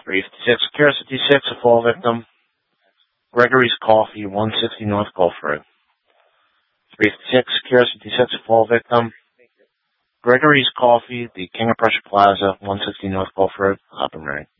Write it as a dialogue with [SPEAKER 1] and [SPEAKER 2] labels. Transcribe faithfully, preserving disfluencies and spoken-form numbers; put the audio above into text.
[SPEAKER 1] three fifty-six, Secure fifty-six, a fall victim. Gregory's Coffee, one sixty North Gulf Road. three fifty-six, Secure fifty-six, a fall victim. Gregory's Coffee, the King of Prussia Plaza, one sixty North Gulf Road, up and running.